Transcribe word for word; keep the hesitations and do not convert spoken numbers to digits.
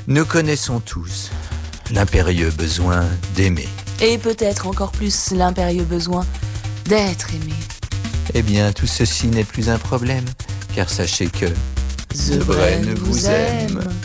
Nous connaissons tous l'impérieux besoin d'aimer. Et peut-être encore plus l'impérieux besoin d'être aimé. Eh bien, tout ceci n'est plus un problème, car sachez que The Brain vous aime.